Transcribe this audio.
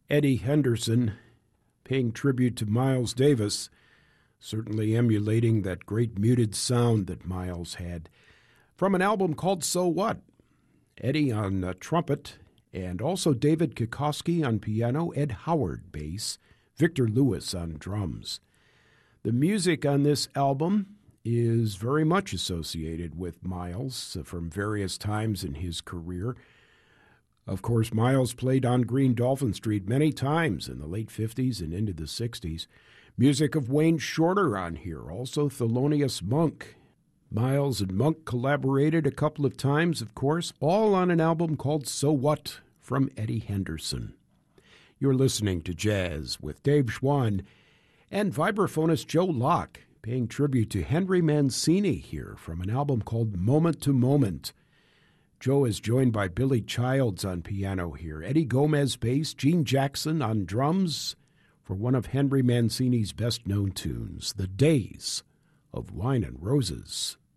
Eddie Henderson paying tribute to Miles Davis, certainly emulating that great muted sound that Miles had, from an album called So What? Eddie on trumpet, and also David Kikoski on piano, Ed Howard bass, Victor Lewis on drums. The music on this album is very much associated with Miles from various times in his career. Of course, Miles played on Green Dolphin Street many times in the late 50s and into the 60s. Music of Wayne Shorter on here, also Thelonious Monk. Miles and Monk collaborated a couple of times, of course, all on an album called So What? From Eddie Henderson. You're listening to Jazz with Dave Schwann and vibraphonist Joe Locke, paying tribute to Henry Mancini here from an album called Moment to Moment. Joe is joined by Billy Childs on piano here, Eddie Gomez bass, Gene Jackson on drums for one of Henry Mancini's best-known tunes, The Days of Wine and Roses.